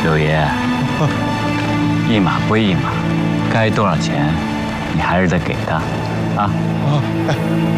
六爷，一码归一码，该多少钱，你还是得给他，啊。 哎，